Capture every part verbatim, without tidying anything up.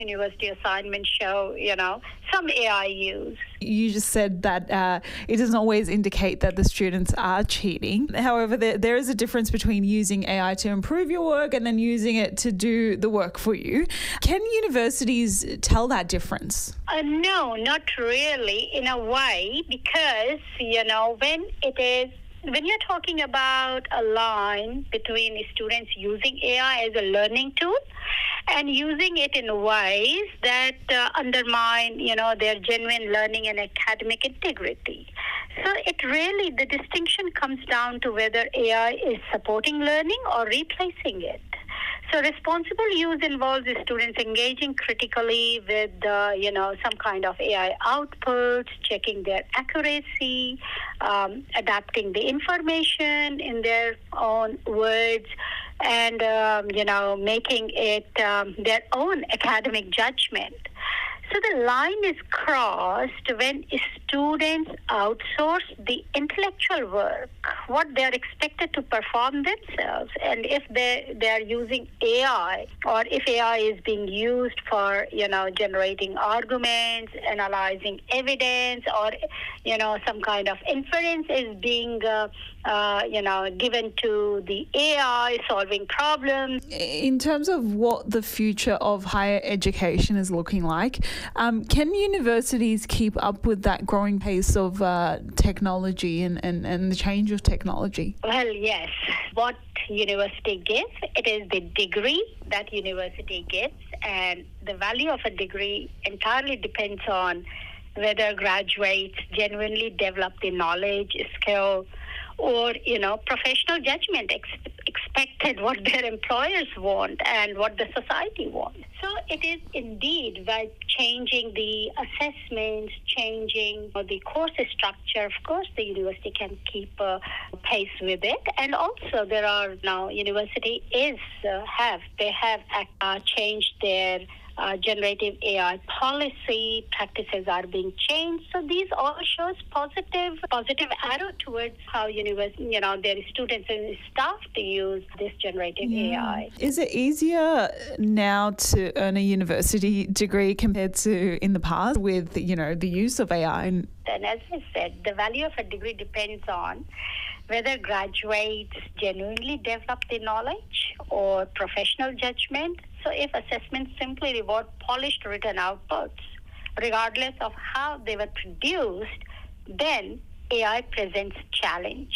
University assignments show, you know, some A I use. You just said that uh, it doesn't always indicate that the students are cheating. However, there, there is a difference between using A I to improve your work and then using it to do the work for you. Can universities tell that difference? Uh, no, not really in a way, because, you know, when it is When you're talking about a line between students using A I as a learning tool and using it in ways that uh, undermine, you know, their genuine learning and academic integrity. So it really, the distinction comes down to whether A I is supporting learning or replacing it. So responsible use involves the students engaging critically with, uh, you know, some kind of A I outputs, checking their accuracy, um, adapting the information in their own words, and, um, you know, making it um, their own academic judgment. So the line is crossed when students outsource the intellectual work, what they are expected to perform themselves. And if they, they are using A I, or if A I is being used for, you know, generating arguments, analyzing evidence, or, you know, some kind of inference is being, uh, uh, you know, given to the A I, solving problems. In terms of what the future of higher education is looking like, Um, can universities keep up with that growing pace of uh, technology and, and, and the change of technology? Well, yes. What university gives, it is the degree that university gives, and the value of a degree entirely depends on whether graduates genuinely develop the knowledge, skill, or, you know, professional judgment ex- expected what their employers want and what the society wants. So it is indeed by changing the assessments, changing the course structure. Of course, the university can keep uh, pace with it. And also there are now, university is, uh, have, they have uh, changed their Uh, generative A I policy, practices are being changed. So these all shows positive, positive arrow towards how university, you know, their students and staff to use this generative yeah. A I. Is it easier now to earn a university degree compared to in the past with, you know, the use of A I? And as I said, the value of a degree depends on whether graduates genuinely develop the knowledge or professional judgment. So if assessments simply reward polished written outputs, regardless of how they were produced, then A I presents challenge.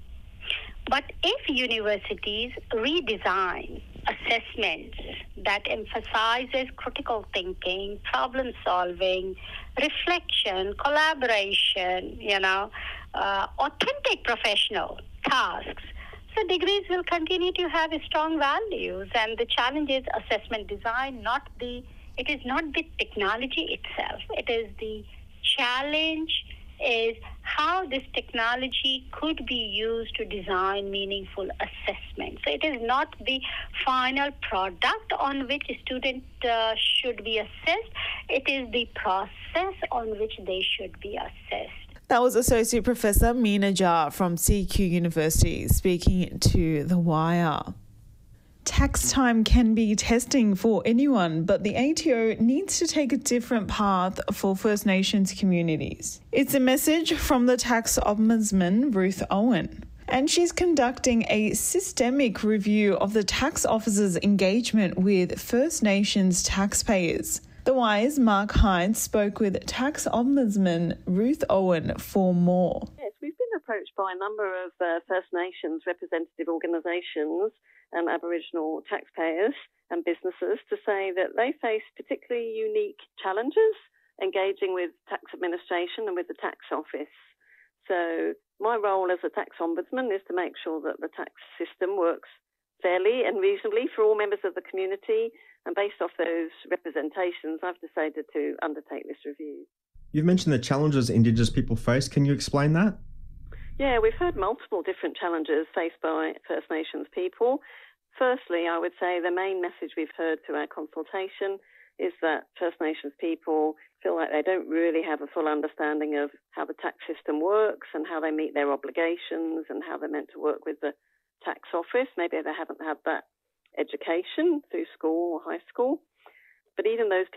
But if universities redesign assessments that emphasizes critical thinking, problem solving, reflection, collaboration, you know, uh, authentic professional tasks, so degrees will continue to have strong values. And the challenge is assessment design, not the, it is not the technology itself. It is the challenge is how this technology could be used to design meaningful assessment. So it is not the final product on which a student uh, should be assessed. It is the process on which they should be assessed. That was Associate Professor Meena Jha from C Q University speaking to The Wire. Tax time can be testing for anyone, but the A T O needs to take a different path for First Nations communities. It's a message from the Tax Ombudsman, Ruth Owen. And she's conducting a systemic review of the tax office's engagement with First Nations taxpayers. The Wire's Mark Hines spoke with Tax Ombudsman Ruth Owen for more. Yes, we've been approached by a number of uh, First Nations representative organisations and Aboriginal taxpayers and businesses to say that they face particularly unique challenges engaging with tax administration and with the tax office. So my role as a tax ombudsman is to make sure that the tax system works fairly and reasonably for all members of the community, and based off those representations, I've decided to undertake this review. You've mentioned the challenges Indigenous people face. Can you explain that? Yeah, we've heard multiple different challenges faced by First Nations people. Firstly, I would say the main message we've heard through our consultation is that First Nations people feel like they don't really have a full understanding of how the tax system works and how they meet their obligations and how they're meant to work with the tax office. Maybe they haven't had that education through school or high school. But even those